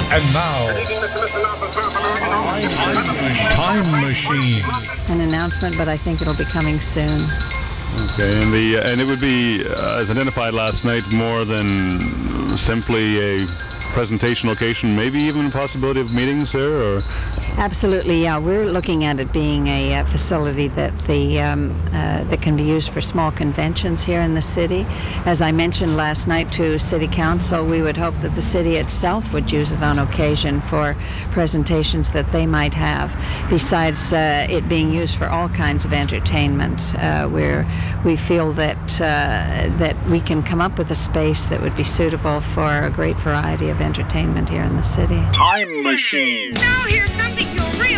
And now, Time Machine. An announcement, but I think it'll be coming soon. Okay, and it would be, as identified last night, more than simply a presentation location, maybe even a possibility of meetings there, or? Absolutely, yeah. We're looking at it being a facility that that can be used for small conventions here in the city. As I mentioned last night to City Council, we would hope that the city itself would use it on occasion for presentations that they might have, besides it being used for all kinds of entertainment, where we feel that we can come up with a space that would be suitable for a great variety of entertainment here in the city. Time Machine. Now here's something you'll really